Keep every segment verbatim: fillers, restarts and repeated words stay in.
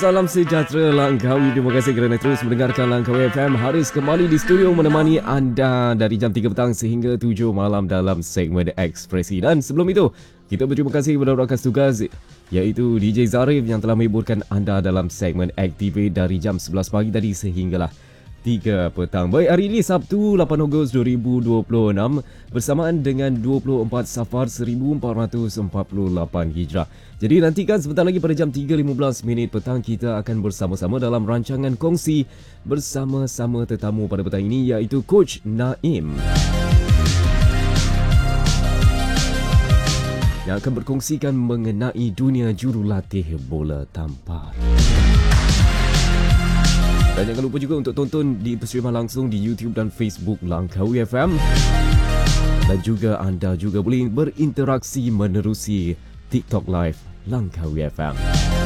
Salam sejahtera Langkawi. Terima kasih kerana terus mendengarkan Langkawi F M. Haris kembali di studio menemani anda dari jam tiga petang sehingga tujuh malam dalam segmen Ekspresi. Dan sebelum itu, kita berterima kasih kepada rakan tugas iaitu D J Zarif yang telah menghiburkan anda dalam segmen Activate dari jam sebelas pagi tadi sehinggalah tiga petang. Baik, hari ini Sabtu lapan Ogos dua ribu dua puluh enam bersamaan dengan dua puluh empat Safar seribu empat ratus empat puluh lapan Hijrah. Jadi nantikan sebentar lagi pada jam tiga lima belas minit petang kita akan bersama-sama dalam rancangan kongsi bersama-sama tetamu pada petang ini iaitu Coach Naim yang akan berkongsikan mengenai dunia jurulatih bola tampar. Dan jangan lupa juga untuk tonton di persiaran langsung di YouTube dan Facebook Langkawi F M. Dan juga anda juga boleh berinteraksi menerusi TikTok Live Langkawi F M.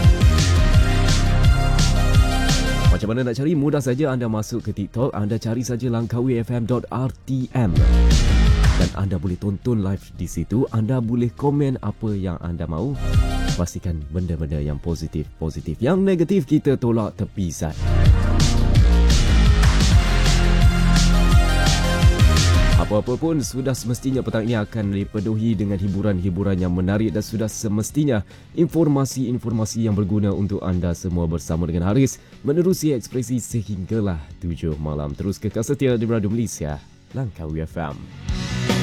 Macam mana nak cari? Mudah saja, anda masuk ke TikTok, anda cari saja langkawi f m dot r t m. Dan anda boleh tonton live di situ, anda boleh komen apa yang anda mahu. Pastikan benda-benda yang positif-positif. Yang negatif kita tolak tepisan. Apa-apa pun sudah semestinya petang ini akan dipenuhi dengan hiburan-hiburan yang menarik dan sudah semestinya informasi-informasi yang berguna untuk anda semua bersama dengan Haris menerusi Ekspresi sehinggalah tujuh malam. Terus kekal setia di Radio Malaysia, Langkawi F M.